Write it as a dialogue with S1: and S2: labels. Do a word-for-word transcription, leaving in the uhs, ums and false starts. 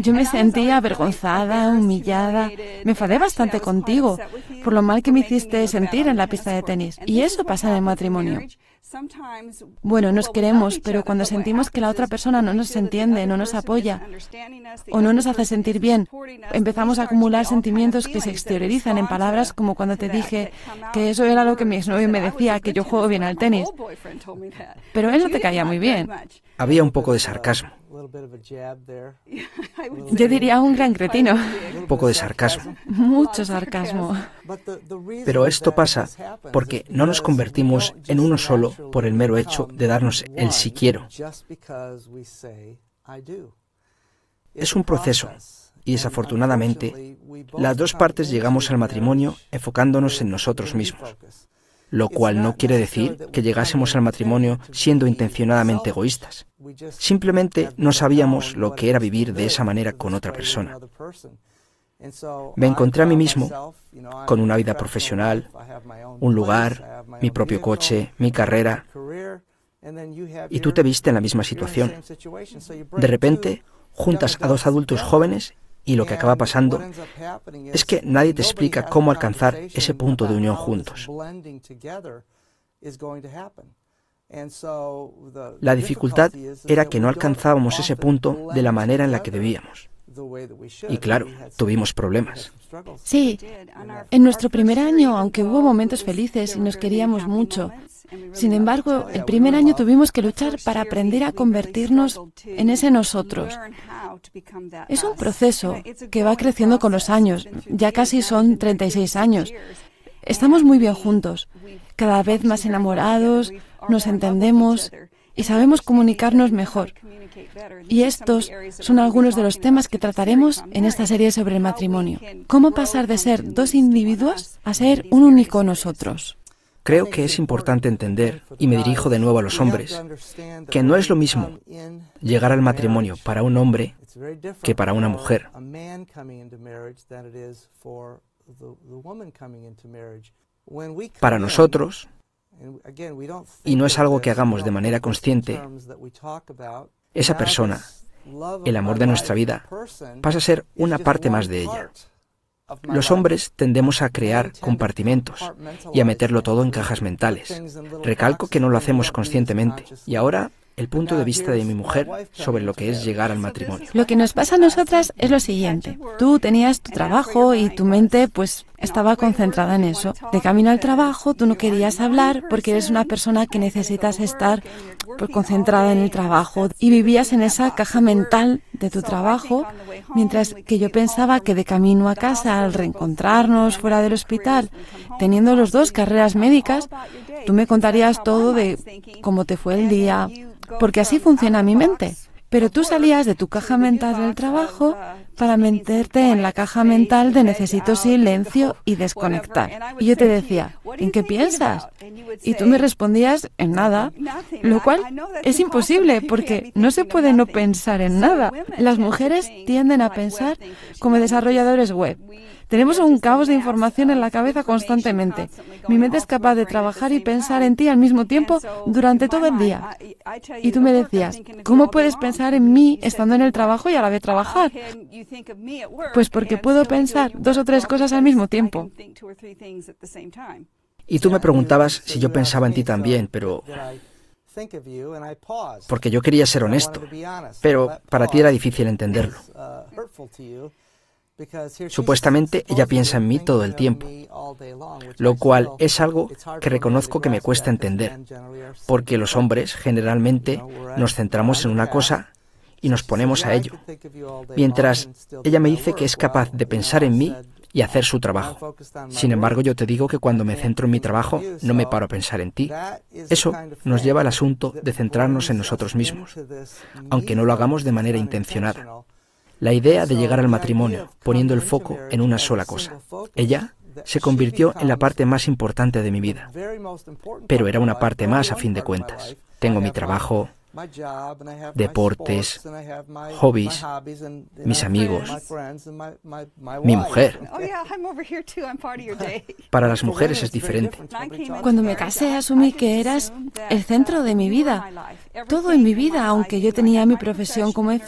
S1: Yo me sentía avergonzada, humillada. Me enfadé bastante contigo por lo mal que me hiciste sentir en la pista de tenis. Y eso pasa en el matrimonio. Bueno, nos queremos, pero cuando sentimos que la otra persona no nos entiende, no nos apoya o no nos hace sentir bien, empezamos a acumular sentimientos que se exteriorizan en palabras como cuando te dije que eso era lo que mi exnovio me decía, que yo juego bien al tenis. Pero él no te caía muy bien.
S2: Había un poco de sarcasmo.
S1: Yo diría un gran cretino.
S2: Un poco de sarcasmo.
S1: Mucho sarcasmo.
S2: Pero esto pasa porque no nos convertimos en uno solo por el mero hecho de darnos el sí quiero. Es un proceso y desafortunadamente las dos partes llegamos al matrimonio enfocándonos en nosotros mismos, lo cual no quiere decir que llegásemos al matrimonio siendo intencionadamente egoístas. Simplemente no sabíamos lo que era vivir de esa manera con otra persona. Me encontré a mí mismo con una vida profesional, un lugar, mi propio coche, mi carrera, y tú te viste en la misma situación. De repente, juntas a dos adultos jóvenes y lo que acaba pasando es que nadie te explica cómo alcanzar ese punto de unión juntos. La dificultad era que no alcanzábamos ese punto de la manera en la que debíamos. Y claro, tuvimos problemas.
S1: Sí, en nuestro primer año, aunque hubo momentos felices y nos queríamos mucho, sin embargo, el primer año tuvimos que luchar para aprender a convertirnos en ese nosotros. Es un proceso que va creciendo con los años, ya casi son treinta y seis años. Estamos muy bien juntos, cada vez más enamorados, nos entendemos y sabemos comunicarnos mejor. Y estos son algunos de los temas que trataremos en esta serie sobre el matrimonio. ¿Cómo pasar de ser dos individuos a ser un único nosotros?
S2: Creo que es importante entender, y me dirijo de nuevo a los hombres, que no es lo mismo llegar al matrimonio para un hombre que para una mujer. Para nosotros, y no es algo que hagamos de manera consciente, esa persona, el amor de nuestra vida, pasa a ser una parte más de ella. Los hombres tendemos a crear compartimentos y a meterlo todo en cajas mentales. Recalco que no lo hacemos conscientemente. Y ahora, el punto de vista de mi mujer sobre lo que es llegar al matrimonio.
S1: Lo que nos pasa a nosotras es lo siguiente. Tú tenías tu trabajo y tu mente, pues, estaba concentrada en eso. De camino al trabajo, tú no querías hablar porque eres una persona que necesitas estar pues, concentrada en el trabajo y vivías en esa caja mental de tu trabajo, mientras que yo pensaba que de camino a casa, al reencontrarnos fuera del hospital, teniendo los dos carreras médicas, tú me contarías todo de cómo te fue el día, porque así funciona mi mente. Pero tú salías de tu caja mental del trabajo para meterte en la caja mental de necesito silencio y desconectar. Y yo te decía, ¿en qué piensas? Y tú me respondías, en nada, lo cual es imposible porque no se puede no pensar en nada. Las mujeres tienden a pensar como desarrolladores web. Tenemos un caos de información en la cabeza constantemente. Mi mente es capaz de trabajar y pensar en ti al mismo tiempo durante todo el día. Y tú me decías, ¿cómo puedes pensar en mí estando en el trabajo y a la vez trabajar? Pues porque puedo pensar dos o tres cosas al mismo tiempo.
S2: Y tú me preguntabas si yo pensaba en ti también, pero... porque yo quería ser honesto, pero para ti era difícil entenderlo. Supuestamente ella piensa en mí todo el tiempo, lo cual es algo que reconozco que me cuesta entender, porque los hombres generalmente nos centramos en una cosa y nos ponemos a ello, mientras ella me dice que es capaz de pensar en mí y hacer su trabajo. Sin embargo, yo te digo que cuando me centro en mi trabajo, no me paro a pensar en ti. Eso nos lleva al asunto de centrarnos en nosotros mismos, aunque no lo hagamos de manera intencionada. La idea de llegar al matrimonio, poniendo el foco en una sola cosa. Ella se convirtió en la parte más importante de mi vida, pero era una parte más a fin de cuentas. Tengo mi trabajo, deportes, hobbies, mis amigos, mi mujer. Para las mujeres es diferente.
S1: Cuando me casé asumí que eras el centro de mi vida, todo en mi vida, aunque yo tenía mi profesión como